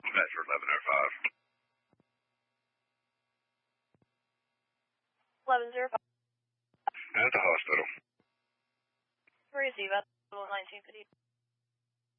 Bedford 1105. 1105. At the hospital. Receive at 1950.